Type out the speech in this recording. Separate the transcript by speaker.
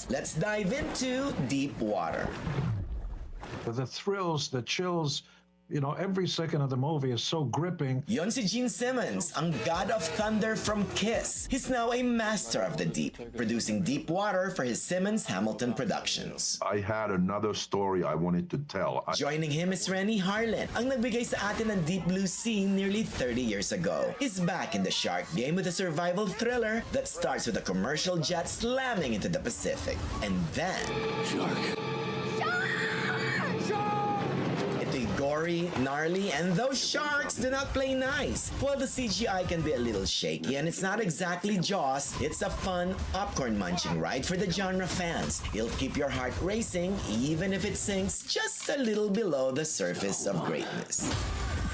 Speaker 1: Plus. Let's dive into Deep Water.
Speaker 2: The thrills, the chills, every second of the movie is so gripping.
Speaker 1: Yon si Gene Simmons, ang God of Thunder from Kiss. He's now a master of the deep, producing Deep Water for his Simmons Hamilton Productions.
Speaker 3: I had another story I wanted to tell.
Speaker 1: Joining him is Renny Harlin, ang nagbigay sa atin ng Deep Blue Sea nearly 30 years ago. He's back in the shark game with a survival thriller that starts with a commercial jet slamming into the Pacific. And then...
Speaker 4: Shark!
Speaker 1: Gory, gnarly, and those sharks do not play nice. While the CGI can be a little shaky and it's not exactly Jaws, it's a fun, popcorn-munching ride for the genre fans. It'll keep your heart racing even if it sinks just a little below the surface of greatness.